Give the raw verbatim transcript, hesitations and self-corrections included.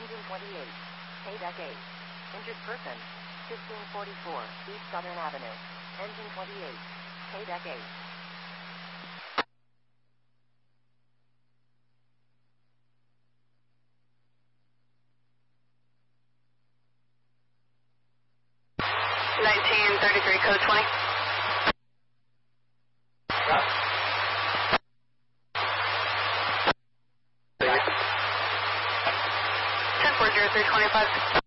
Engine twenty-eight. K-Deck eight. Injured person. fifteen forty-four East Southern Avenue. Engine twenty-eight. K-Deck eight. nineteen thirty-three, code twenty. ten four zero three twenty-five.